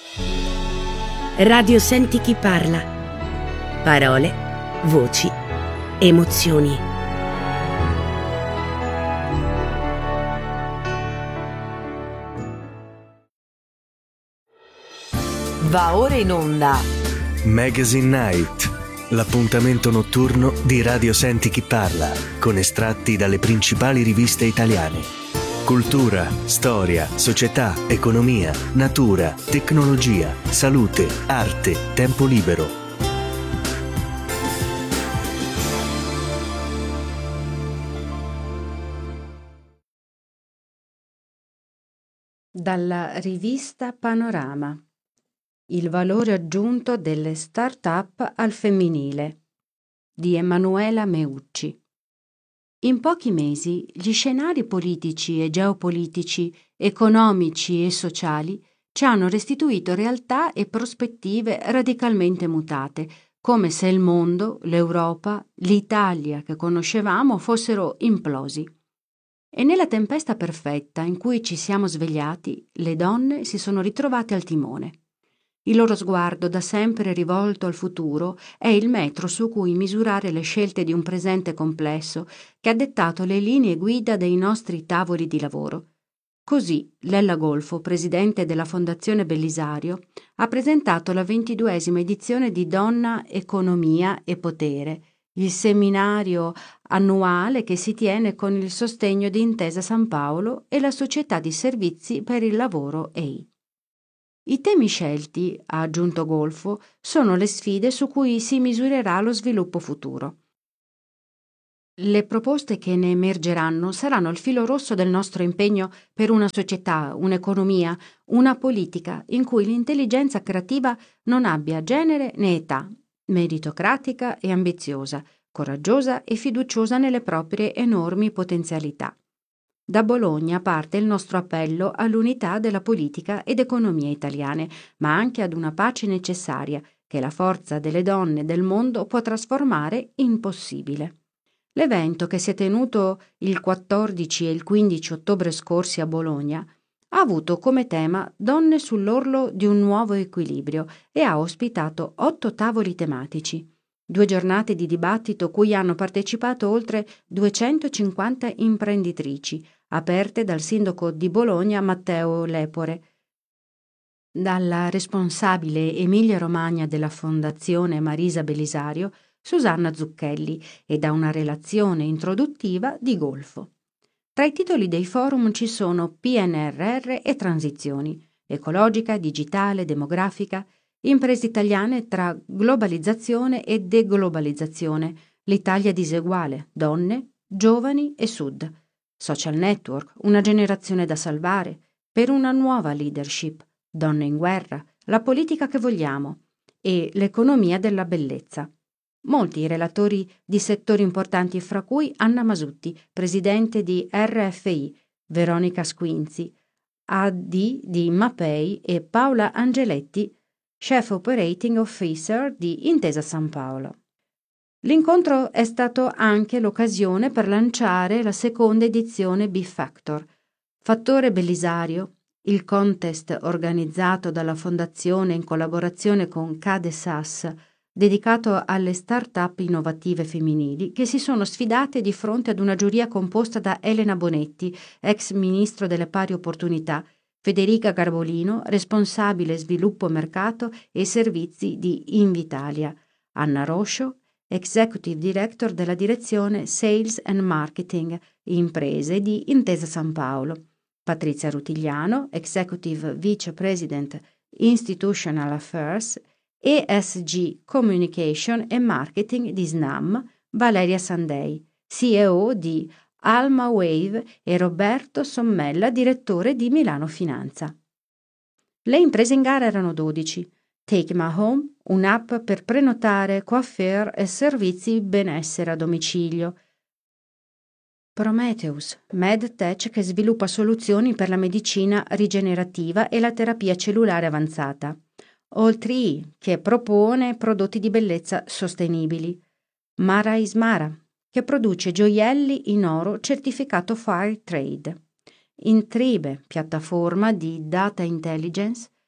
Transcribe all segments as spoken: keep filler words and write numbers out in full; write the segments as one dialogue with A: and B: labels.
A: Radio Senti chi parla. Parole, voci, emozioni.
B: Va ora in onda
C: Magazine Night, l'appuntamento notturno di Radio Senti chi parla, con estratti dalle principali riviste italiane. Cultura, storia, società, economia, natura, tecnologia, salute, arte, tempo libero.
D: Dalla rivista Panorama. Il valore aggiunto delle start-up al femminile di Emanuela Meucci. In pochi mesi gli scenari politici e geopolitici, economici e sociali ci hanno restituito realtà e prospettive radicalmente mutate, come se il mondo, l'Europa, l'Italia che conoscevamo fossero implosi. E nella tempesta perfetta in cui ci siamo svegliati, le donne si sono ritrovate al timone. Il loro sguardo, da sempre rivolto al futuro, è il metro su cui misurare le scelte di un presente complesso che ha dettato le linee guida dei nostri tavoli di lavoro. Così Lella Golfo, presidente della Fondazione Bellisario, ha presentato la ventiduesima edizione di Donna, Economia e Potere, il seminario annuale che si tiene con il sostegno di Intesa Sanpaolo e la Società di Servizi per il Lavoro E I. I temi scelti, ha aggiunto Golfo, sono le sfide su cui si misurerà lo sviluppo futuro. Le proposte che ne emergeranno saranno il filo rosso del nostro impegno per una società, un'economia, una politica in cui l'intelligenza creativa non abbia genere né età, meritocratica e ambiziosa, coraggiosa e fiduciosa nelle proprie enormi potenzialità. Da Bologna parte il nostro appello all'unità della politica ed economia italiane, ma anche ad una pace necessaria che la forza delle donne del mondo può trasformare in possibile. L'evento, che si è tenuto il quattordici e il quindici ottobre scorsi a Bologna, ha avuto come tema Donne sull'orlo di un nuovo equilibrio e ha ospitato otto tavoli tematici. Due giornate di dibattito cui hanno partecipato oltre duecentocinquanta imprenditrici, aperte dal sindaco di Bologna Matteo Lepore, dalla responsabile Emilia-Romagna della Fondazione Marisa Bellisario, Susanna Zucchelli, e da una relazione introduttiva di Golfo. Tra i titoli dei forum ci sono P N R R e transizioni, ecologica, digitale, demografica, imprese italiane tra globalizzazione e deglobalizzazione, l'Italia diseguale, donne, giovani e sud, social network, una generazione da salvare, per una nuova leadership, donne in guerra, la politica che vogliamo e l'economia della bellezza. Molti i relatori di settori importanti, fra cui Anna Masutti, presidente di R F I, Veronica Squinzi, A D di Mapei e Paola Angeletti, Chief Operating Officer di Intesa Sanpaolo. L'incontro è stato anche l'occasione per lanciare la seconda edizione B-Factor, Fattore Bellisario, il contest organizzato dalla Fondazione in collaborazione con CADESAS, dedicato alle start-up innovative femminili che si sono sfidate di fronte ad una giuria composta da Elena Bonetti, ex ministro delle pari opportunità, Federica Garbolino, responsabile sviluppo mercato e servizi di Invitalia, Anna Roscio, Executive Director della direzione Sales and Marketing Imprese di Intesa Sanpaolo, Patrizia Rutigliano, Executive Vice President Institutional Affairs, E S G Communication e Marketing di SNAM, Valeria Sandei, C E O di Alma Wave, e Roberto Sommella, direttore di Milano Finanza. Le imprese in gara erano dodici. Take My Home, un'app per prenotare coiffure e servizi benessere a domicilio. Prometheus, MedTech che sviluppa soluzioni per la medicina rigenerativa e la terapia cellulare avanzata. All tre E, che propone prodotti di bellezza sostenibili. Mara Ismara, che produce gioielli in oro certificato Fair Trade. Intribe, piattaforma di data intelligence,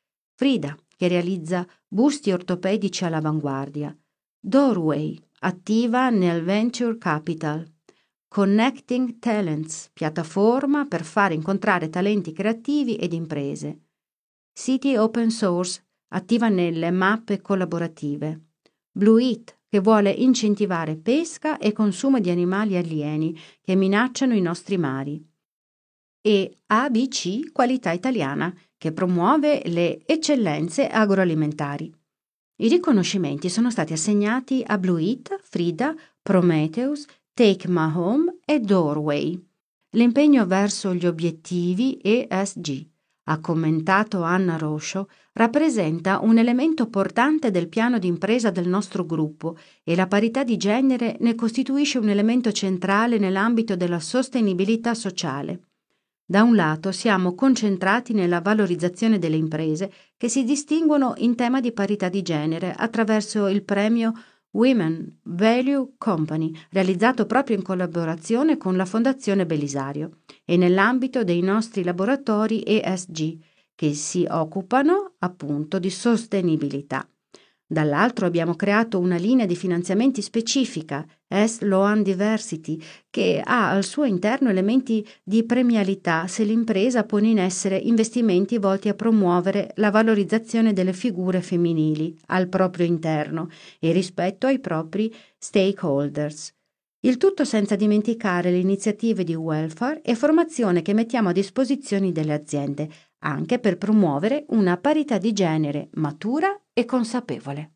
D: Frida, che realizza busti ortopedici all'avanguardia. Doorway, attiva nel Venture Capital. Connecting Talents, piattaforma per fare incontrare talenti creativi ed imprese. City Open Source, attiva nelle mappe collaborative. Blueit, che vuole incentivare pesca e consumo di animali alieni che minacciano i nostri mari. E A B C Qualità Italiana, che promuove le eccellenze agroalimentari. I riconoscimenti sono stati assegnati a Blueit, Frida, Prometheus, Take My Home e Doorway. L'impegno verso gli obiettivi E S G, ha commentato Anna Roscio, rappresenta un elemento portante del piano di impresa del nostro gruppo e la parità di genere ne costituisce un elemento centrale nell'ambito della sostenibilità sociale. Da un lato siamo concentrati nella valorizzazione delle imprese che si distinguono in tema di parità di genere attraverso il premio Women Value Company, realizzato proprio in collaborazione con la Fondazione Belisario, e nell'ambito dei nostri laboratori E S G, che si occupano appunto di sostenibilità. Dall'altro abbiamo creato una linea di finanziamenti specifica, S Loan Diversity, che ha al suo interno elementi di premialità se l'impresa pone in essere investimenti volti a promuovere la valorizzazione delle figure femminili al proprio interno e rispetto ai propri stakeholders. Il tutto senza dimenticare le iniziative di welfare e formazione che mettiamo a disposizione delle aziende, anche per promuovere una parità di genere matura e consapevole.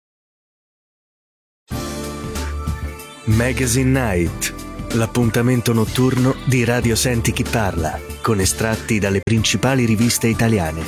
C: Magazine Night, l'appuntamento notturno di Radio Senti Chi Parla, con estratti dalle principali riviste italiane.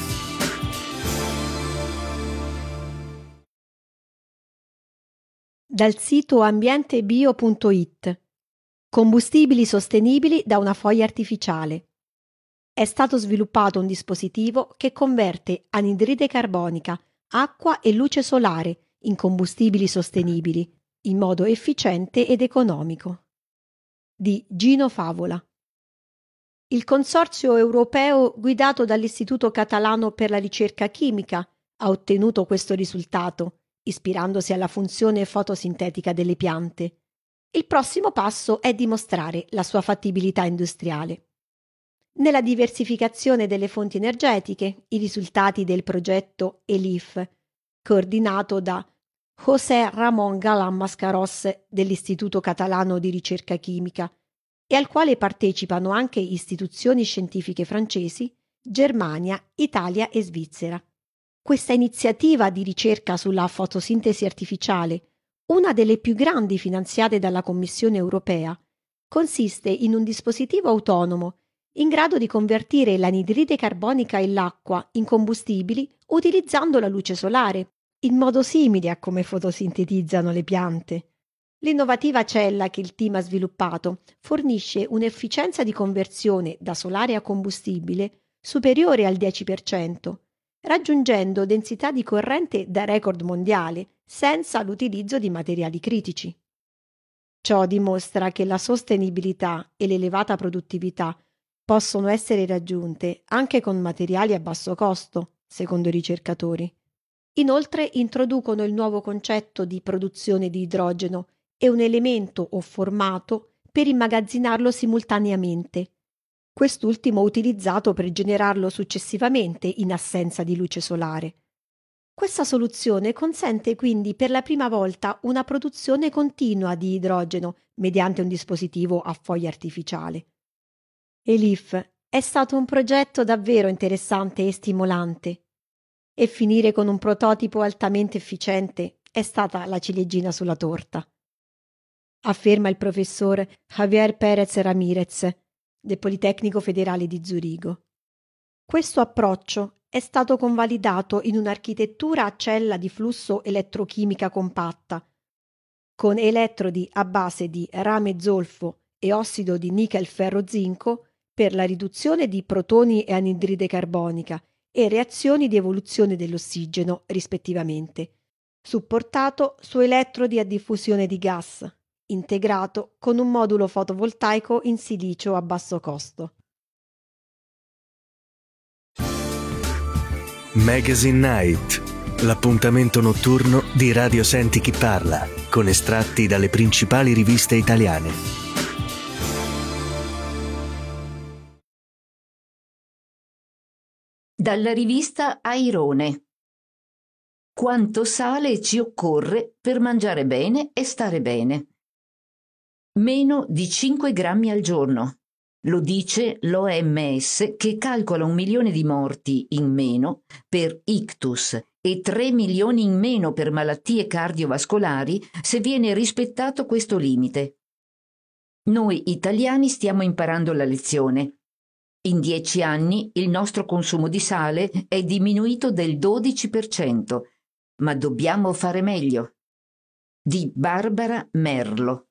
E: Dal sito ambientebio punto it. Combustibili sostenibili da una foglia artificiale. È stato sviluppato un dispositivo che converte anidride carbonica, acqua e luce solare in combustibili sostenibili in modo efficiente ed economico. Di Gino Favola. Il consorzio europeo guidato dall'Istituto Catalano per la Ricerca Chimica ha ottenuto questo risultato, ispirandosi alla funzione fotosintetica delle piante. Il prossimo passo è dimostrare la sua fattibilità industriale. Nella diversificazione delle fonti energetiche, i risultati del progetto E L I F, coordinato da José Ramón Galán Mascarós dell'Istituto Catalano di Ricerca Chimica, e al quale partecipano anche istituzioni scientifiche francesi, Germania, Italia e Svizzera. Questa iniziativa di ricerca sulla fotosintesi artificiale, una delle più grandi finanziate dalla Commissione europea, consiste in un dispositivo autonomo in grado di convertire l'anidride carbonica e l'acqua in combustibili utilizzando la luce solare, in modo simile a come fotosintetizzano le piante. L'innovativa cella che il team ha sviluppato fornisce un'efficienza di conversione da solare a combustibile superiore al dieci per cento, raggiungendo densità di corrente da record mondiale senza l'utilizzo di materiali critici. Ciò dimostra che la sostenibilità e l'elevata produttività possono essere raggiunte anche con materiali a basso costo, secondo i ricercatori. Inoltre introducono il nuovo concetto di produzione di idrogeno e un elemento o formato per immagazzinarlo simultaneamente, quest'ultimo utilizzato per generarlo successivamente in assenza di luce solare. Questa soluzione consente quindi per la prima volta una produzione continua di idrogeno mediante un dispositivo a foglia artificiale. E L I F è stato un progetto davvero interessante e stimolante, e finire con un prototipo altamente efficiente è stata la ciliegina sulla torta, afferma il professor Javier Pérez Ramírez del Politecnico Federale di Zurigo. Questo approccio è stato convalidato in un'architettura a cella di flusso elettrochimica compatta, con elettrodi a base di rame zolfo e ossido di nichel ferro zinco per la riduzione di protoni e anidride carbonica e reazioni di evoluzione dell'ossigeno, rispettivamente, supportato su elettrodi a diffusione di gas, integrato con un modulo fotovoltaico in silicio a basso costo.
C: Magazine Night, l'appuntamento notturno di Radio Senti Chi Parla, con estratti dalle principali riviste italiane.
F: Dalla rivista Airone. Quanto sale ci occorre per mangiare bene e stare bene? Meno di cinque grammi al giorno. Lo dice l'O M S, che calcola un milione di morti in meno per ictus e tre milioni in meno per malattie cardiovascolari se viene rispettato questo limite. Noi italiani stiamo imparando la lezione. In dieci anni il nostro consumo di sale è diminuito del dodici per cento, ma dobbiamo fare meglio. Di Barbara Merlo.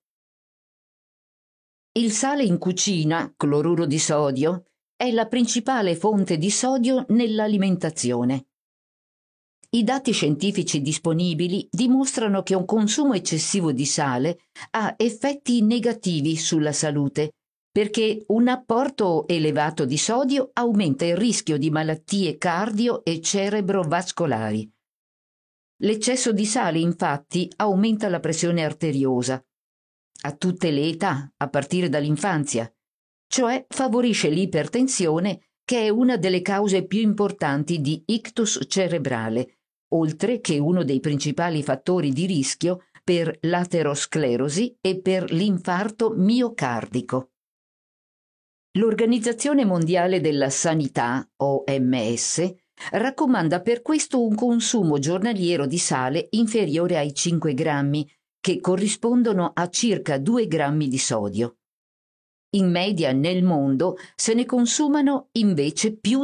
F: Il sale in cucina, cloruro di sodio, è la principale fonte di sodio nell'alimentazione. I dati scientifici disponibili dimostrano che un consumo eccessivo di sale ha effetti negativi sulla salute, perché un apporto elevato di sodio aumenta il rischio di malattie cardio- e cerebrovascolari. L'eccesso di sale, infatti, aumenta la pressione arteriosa a tutte le età, a partire dall'infanzia, cioè favorisce l'ipertensione, che è una delle cause più importanti di ictus cerebrale, oltre che uno dei principali fattori di rischio per l'aterosclerosi e per l'infarto miocardico. L'Organizzazione Mondiale della Sanità, O M S, raccomanda per questo un consumo giornaliero di sale inferiore ai cinque grammi, che corrispondono a circa due grammi di sodio. In media nel mondo se ne consumano invece più